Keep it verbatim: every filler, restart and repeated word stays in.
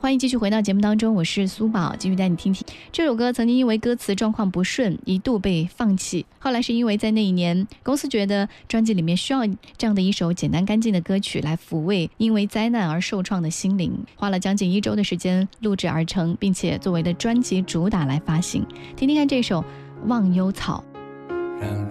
欢迎继续回到节目当中，我是苏宝，继续带你听听这首歌。曾经因为歌词状况不顺一度被放弃，后来是因为在那一年公司觉得专辑里面需要这样的一首简单干净的歌曲来抚慰因为灾难而受创的心灵，花了将近一周的时间录制而成，并且作为了专辑主打来发行。听听看这首《忘忧草》。